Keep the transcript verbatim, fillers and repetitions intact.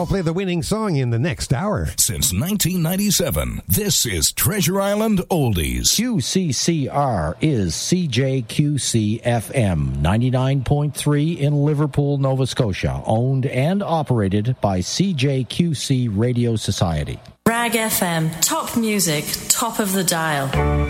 I'll play the winning song in the next hour. Since nineteen ninety-seven, this is Treasure Island Oldies. Q C C R is C J Q C F M, ninety-nine point three in Liverpool, Nova Scotia, owned and operated by C J Q C Radio Society. Rag F M, top music, top of the dial.